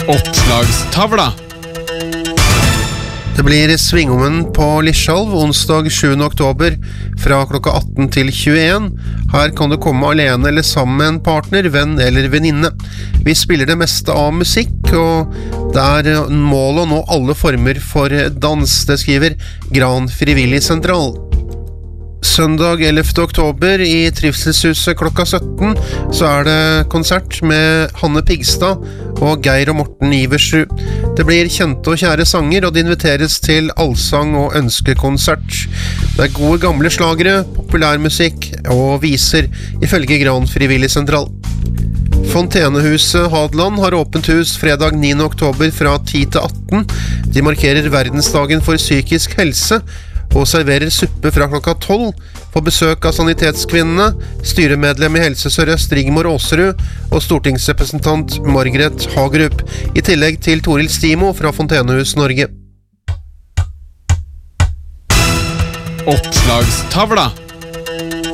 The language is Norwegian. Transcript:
Oppslagstavla. Det blir Svingommen på Lischalv onsdag 7. oktober fra klokka 18 til 21. Her kan du komme alene eller sammen med en partner, venn eller venninne. Vi spiller det meste av musikk, og det er mål å nå alle former for dans, det skriver Gran Frivillig Sentral. Søndag 11. oktober i Trivselshuset klokka 17 så er det konsert med Hanne Pigstad og Geir og Morten Iversrud. Det blir kjente og kjære sanger, og det inviteres til allsang og ønskekonsert. Det er gode gamle slagere, populærmusikk og viser, ifølge Gran Frivillig Sentral. Fontenehuset Hadeland har åpent hus fredag 9. oktober fra 10 til 18. De markerer verdensdagen for psykisk helse, og serverer suppe fra klokka 12 på besøk av Sanitetskvinnene, styremedlem i Helse Sør-Øst Rigmor Aasrud og stortingsrepresentant Margret Hagerup, i tillegg til Toril Stimo fra Fontenehus Norge. Oppslagstavla.